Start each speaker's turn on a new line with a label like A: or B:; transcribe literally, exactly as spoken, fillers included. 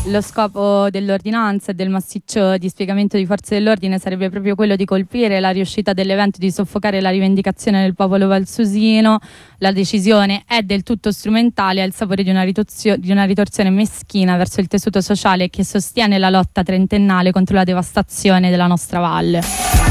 A: Lo scopo dell'ordinanza e del massiccio dispiegamento di forze dell'ordine sarebbe proprio quello di colpire la riuscita dell'evento, di soffocare la rivendicazione del popolo valsusino. La decisione è del tutto strumentale, ha il sapore di una, di una ritorsione meschina verso il tessuto sociale che sostiene la lotta trentennale contro la devastazione della nostra valle.